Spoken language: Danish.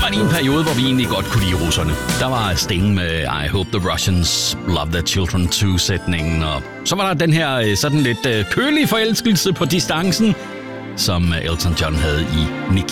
var lige en periode, hvor vi egentlig godt kunne lide russerne. Der var Sting med I Hope the Russians Love Their Children Too-sætningen, og så var der den her sådan lidt kølige forelskelse på distancen, som Elton John havde i Nick